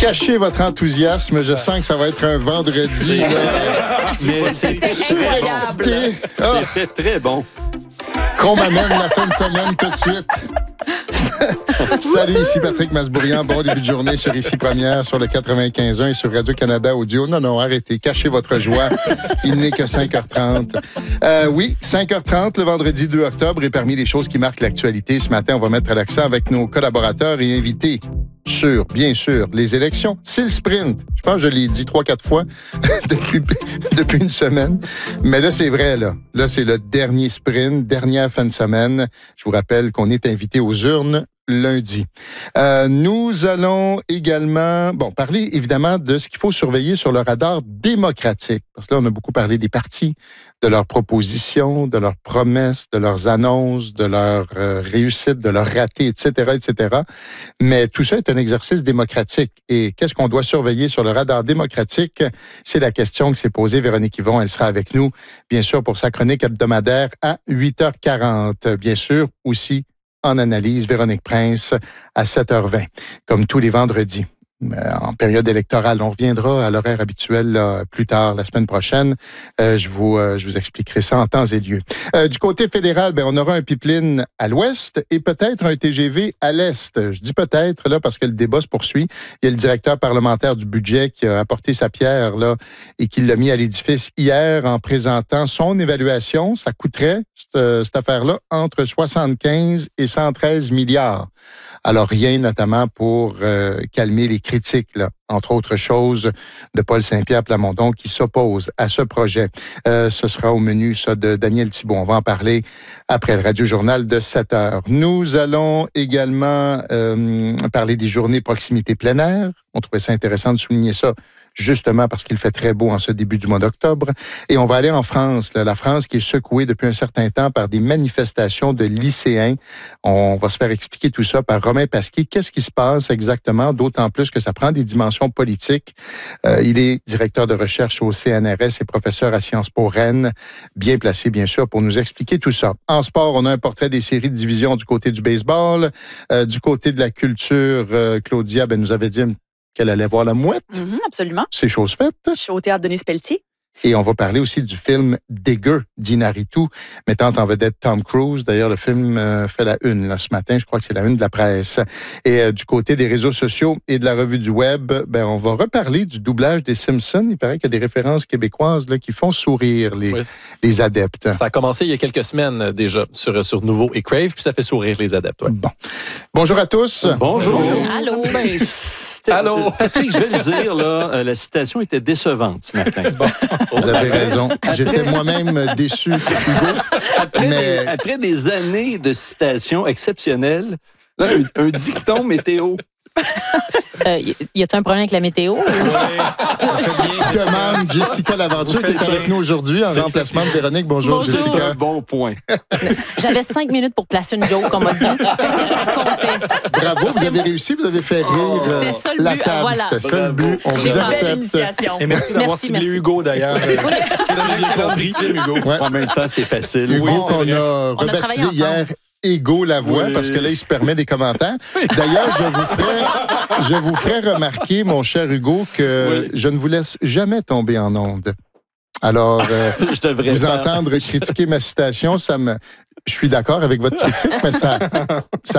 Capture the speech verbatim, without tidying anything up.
Cachez votre enthousiasme. Je sens que ça va être un vendredi. Mais c'est très excité. bon. Oh. C'était très bon. Qu'on m'amène la fin de semaine tout de suite. Salut, ici Patrick Masbourian. Bon début de journée sur Ici Première, sur le quatre-vingt-quinze point un et sur Radio-Canada Audio. Non, non, arrêtez. Cachez votre joie. Il n'est que cinq heures trente. Euh, oui, cinq heures trente, le vendredi deux octobre. Et parmi les choses qui marquent l'actualité, ce matin, on va mettre l'accent avec nos collaborateurs et invités sur, bien sûr, les élections. C'est le sprint. Je pense que je l'ai dit trois, quatre fois depuis, depuis une semaine. Mais là, c'est vrai, là. Là, c'est le dernier sprint, dernière fin de semaine. Je vous rappelle qu'on est invité aux urnes lundi. Euh, nous allons également, bon, parler évidemment de ce qu'il faut surveiller sur le radar démocratique. Parce que là, on a beaucoup parlé des partis, de leurs propositions, de leurs promesses, de leurs annonces, de leurs euh, réussites, de leurs ratés, et cetera, et cetera. Mais tout ça est un exercice démocratique. Et qu'est-ce qu'on doit surveiller sur le radar démocratique? C'est la question que s'est posée Véronique Yvon. Elle sera avec nous, bien sûr, pour sa chronique hebdomadaire à huit heures quarante. Bien sûr, aussi en analyse, Véronique Prince à sept heures vingt, comme tous les vendredis. En période électorale, on reviendra à l'horaire habituel là, plus tard, la semaine prochaine. Euh, je vous euh, je vous expliquerai ça en temps et lieu. Euh, du côté fédéral, ben on aura un pipeline à l'ouest et peut-être un T G V à l'est. Je dis peut-être là parce que le débat se poursuit. Il y a le directeur parlementaire du budget qui a apporté sa pierre là et qui l'a mis à l'édifice hier en présentant son évaluation. Ça coûterait cette, cette affaire-là entre soixante-quinze et cent treize milliards. Alors rien notamment pour euh, calmer les critiques, là, entre autres choses, de Paul Saint-Pierre Plamondon qui s'oppose à ce projet. Euh, ce sera au menu, ça, de Daniel Thibault. On va en parler après le Radio-Journal de sept heures. Nous allons également euh, parler des journées proximité plein air. On trouvait ça intéressant de souligner ça, justement parce qu'il fait très beau en ce début du mois d'octobre. Et on va aller en France, là, la France qui est secouée depuis un certain temps par des manifestations de lycéens. On va se faire expliquer tout ça par Romain Pasquier. Qu'est-ce qui se passe exactement? D'autant plus que ça prend des dimensions politiques. Euh, il est directeur de recherche au C N R S et professeur à Sciences Po Rennes. Bien placé, bien sûr, pour nous expliquer tout ça. En sport, on a un portrait des séries de division du côté du baseball. Euh, du côté de la culture, euh, Claudia ben, nous avait dit qu'elle allait voir La Mouette. Mm-hmm, absolument. C'est chose faite. Je suis au théâtre Denise Pelletier. Et on va parler aussi du film Dégueu d'Inarritu, mettant en vedette Tom Cruise. D'ailleurs, le film euh, fait la une là, ce matin. Je crois que c'est la une de la presse. Et euh, du côté des réseaux sociaux et de la revue du web, ben, on va reparler du doublage des Simpsons. Il paraît qu'il y a des références québécoises là, qui font sourire les, oui. les adeptes. Ça a commencé il y a quelques semaines déjà sur, sur Nouveau et Crave, puis ça fait sourire les adeptes. Ouais. Bon. Bonjour à tous. Bonjour. Bonjour. Allô. Ben, Allô. Patrick, je vais le dire, là, euh, la citation était décevante ce matin. Bon. Vous avez raison. J'étais moi-même déçu, Hugo. Après, mais... des, après des années de citations exceptionnelles, là, un, un dicton météo. Euh, y a-t-il un problème avec la météo? Oui. Demande Jessica Laventure qui est avec nous aujourd'hui en remplacement de Véronique. Bonjour, Bonjour. Jessica. C'est un bon point. J'avais cinq minutes pour placer une joke, on m'a dit. Est-ce que ça comptait? Bravo, vous avez réussi, vous avez fait rire C'était ça le la but. table. Voilà. C'était ça le but. On J'ai vous une belle accepte. initiation. Et merci d'avoir Merci, ciblé merci. Hugo, d'ailleurs. C'est bien compris, Hugo. Ouais. En même temps, c'est facile. Hugo, Oui, qu'on a On a rebaptisé travaillé hier Ego la voix, Oui. parce que là, il se permet des commentaires. D'ailleurs, je vous ferai, je vous ferai remarquer, mon cher Hugo, que Oui. je ne vous laisse jamais tomber en onde. Alors, euh, je devrais vous pas. entendre critiquer ma citation, ça me... Je suis d'accord avec votre critique, mais ça, ça